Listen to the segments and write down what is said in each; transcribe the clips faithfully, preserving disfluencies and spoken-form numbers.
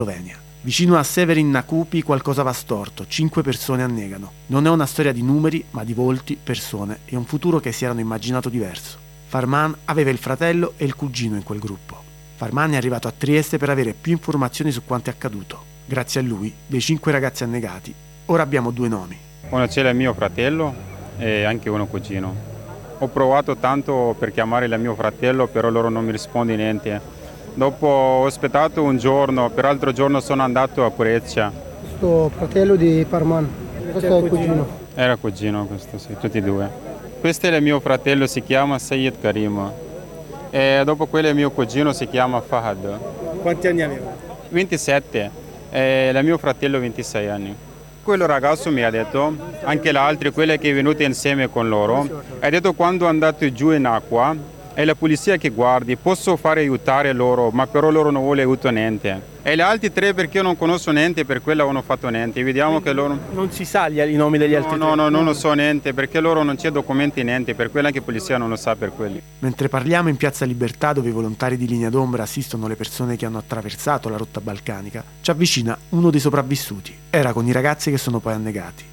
Slovenia. Vicino a Severin Nakupi qualcosa va storto, cinque persone annegano. Non è una storia di numeri, ma di volti, persone e un futuro che si erano immaginato diverso. Farman aveva il fratello e il cugino in quel gruppo. Farman è arrivato a Trieste per avere più informazioni su quanto è accaduto. Grazie a lui, dei cinque ragazzi annegati, ora abbiamo due nomi. Uno c'è il mio fratello e anche uno cugino. Ho provato tanto per chiamare il mio fratello, però loro non mi rispondono niente. Dopo ho aspettato un giorno, per l'altro giorno sono andato a Cureccia. Questo fratello di Farman, questo è il cugino. Era cugino questo, sì, tutti e due. Questo è il mio fratello, si chiama Sayed Karim. E dopo quello il mio cugino si chiama Fahad. Quanti anni aveva? ventisette e il mio fratello ventisei anni. Quello ragazzo mi ha detto, anche l'altro, quello che è venuto insieme con loro, ha detto quando è andato giù in acqua, è la polizia che guardi, posso fare aiutare loro, ma però loro non vuole aiuto niente. E gli altri tre perché io non conosco niente, per quello non ho fatto niente. Vediamo che loro... Non si sa i nomi degli altri no, tre? No, no, non lo so niente, perché loro non c'è documenti niente, per quello anche la polizia non lo sa per quelli. Mentre parliamo in Piazza Libertà, dove i volontari di Linea d'Ombra assistono le persone che hanno attraversato la rotta balcanica, ci avvicina uno dei sopravvissuti. Era con i ragazzi che sono poi annegati.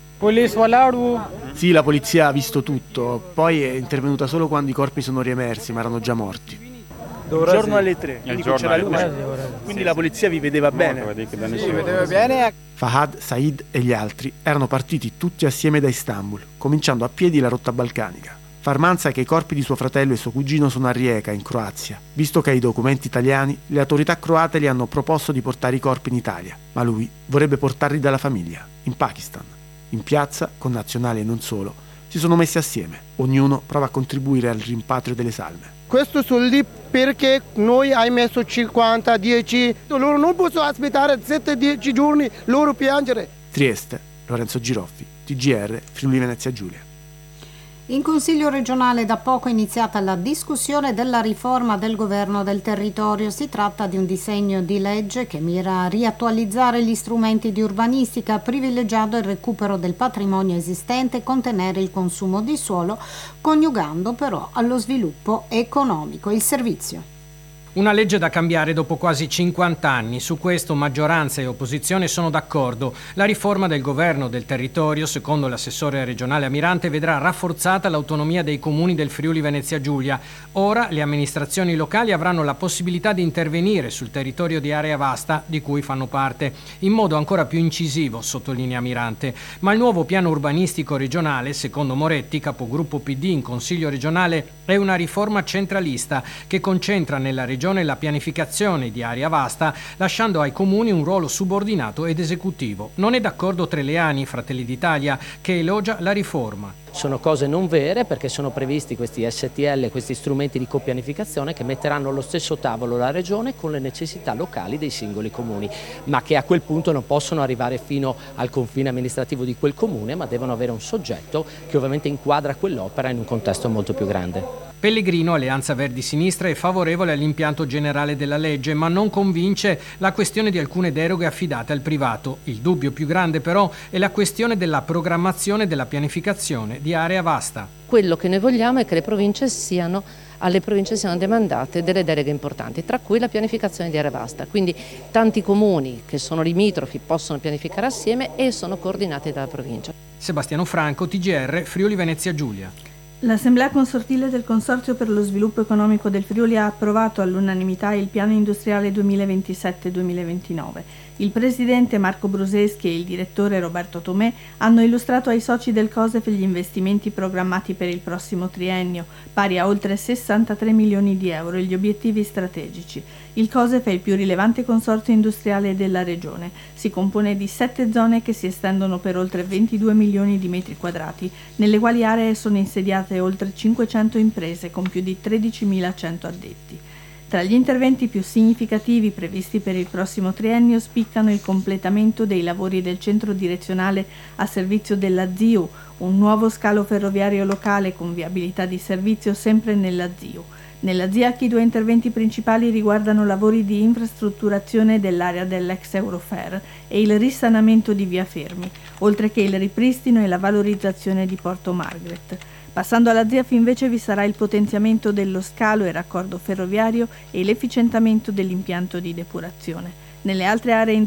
Sì, la polizia ha visto tutto, poi è intervenuta solo quando i corpi sono riemersi, ma erano già morti. Il giorno alle tre, quindi giorno c'era alle luce. tre. Quindi la polizia vi vedeva bene. Sì, vedeva bene. Fahad, Said e gli altri erano partiti tutti assieme da Istanbul, cominciando a piedi la rotta balcanica. Farman sa che i corpi di suo fratello e suo cugino sono a Rijeka, in Croazia. Visto che ha i documenti italiani, le autorità croate gli hanno proposto di portare i corpi in Italia, ma lui vorrebbe portarli dalla famiglia, in Pakistan. In piazza, con nazionali e non solo, si sono messi assieme. Ognuno prova a contribuire al rimpatrio delle salme. Questo sono lì perché noi hai messo cinquanta, dieci, loro non possono aspettare sette dieci giorni, loro piangere. Trieste, Lorenzo Giroffi, T G R, Friuli Venezia Giulia. In Consiglio regionale da poco è iniziata la discussione della riforma del governo del territorio. Si tratta di un disegno di legge che mira a riattualizzare gli strumenti di urbanistica, privilegiando il recupero del patrimonio esistente e contenere il consumo di suolo, coniugando però allo sviluppo economico. Il servizio. Una legge da cambiare dopo quasi cinquanta anni. Su questo maggioranza e opposizione sono d'accordo. La riforma del governo del territorio, secondo l'assessore regionale Amirante, vedrà rafforzata l'autonomia dei comuni del Friuli Venezia Giulia. Ora le amministrazioni locali avranno la possibilità di intervenire sul territorio di area vasta di cui fanno parte, in modo ancora più incisivo, sottolinea Amirante. Ma il nuovo piano urbanistico regionale, secondo Moretti, capogruppo P D in Consiglio regionale, è una riforma centralista che concentra nella regione la pianificazione di area vasta, lasciando ai comuni un ruolo subordinato ed esecutivo. Non è d'accordo Treleani, Fratelli d'Italia, che elogia la riforma. Sono cose non vere perché sono previsti questi S T L, questi strumenti di copianificazione che metteranno allo stesso tavolo la regione con le necessità locali dei singoli comuni, ma che a quel punto non possono arrivare fino al confine amministrativo di quel comune, ma devono avere un soggetto che ovviamente inquadra quell'opera in un contesto molto più grande. Pellegrino, Alleanza Verdi-Sinistra, è favorevole all'impianto generale della legge, ma non convince la questione di alcune deroghe affidate al privato. Il dubbio più grande però è la questione della programmazione della pianificazione di area vasta. Quello che noi vogliamo è che le province siano, alle province siano demandate delle deleghe importanti, tra cui la pianificazione di area vasta. Quindi tanti comuni che sono limitrofi possono pianificare assieme e sono coordinati dalla provincia. Sebastiano Franco, T G R, Friuli Venezia Giulia. L'Assemblea Consortile del Consorzio per lo Sviluppo Economico del Friuli ha approvato all'unanimità il piano industriale duemilaventisette duemilaventinove. Il presidente Marco Bruseschi e il direttore Roberto Tomé hanno illustrato ai soci del COSEF gli investimenti programmati per il prossimo triennio, pari a oltre sessantatré milioni di euro, e gli obiettivi strategici. Il COSEF è il più rilevante consorzio industriale della regione. Si compone di sette zone che si estendono per oltre ventidue milioni di metri quadrati, nelle quali aree sono insediate oltre cinquecento imprese con più di tredicimilacento addetti. Tra gli interventi più significativi previsti per il prossimo triennio spiccano il completamento dei lavori del centro direzionale a servizio della Z I U, un nuovo scalo ferroviario locale con viabilità di servizio sempre nella Z I U. Nella Z I A C i due interventi principali riguardano lavori di infrastrutturazione dell'area dell'ex Eurofer e il risanamento di via Fermi, oltre che il ripristino e la valorizzazione di Porto Margaret. Passando alla Z I A F invece vi sarà il potenziamento dello scalo e raccordo ferroviario e l'efficientamento dell'impianto di depurazione. Nelle altre aree